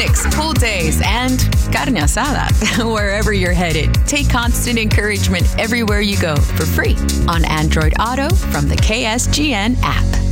picnics, pool days, and carne asada. Wherever you're headed, take Constant Encouragement everywhere you go for free on Android Auto from the KSGN app.